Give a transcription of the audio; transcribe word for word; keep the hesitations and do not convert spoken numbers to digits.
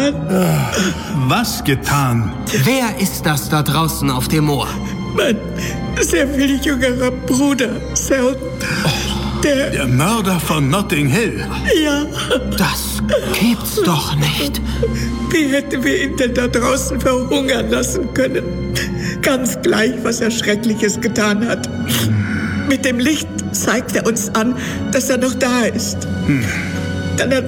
getan? Was getan? Wer ist das da draußen auf dem Moor? Mein sehr viel jüngerer Bruder, Selden. Der, Der Mörder von Notting Hill. ja, Das gibt's doch nicht. wie hätten wir ihn denn da draußen verhungern lassen können? Ganz gleich, was er Schreckliches getan hat. Mit dem Licht zeigt er uns an, dass er noch da ist. Dann hat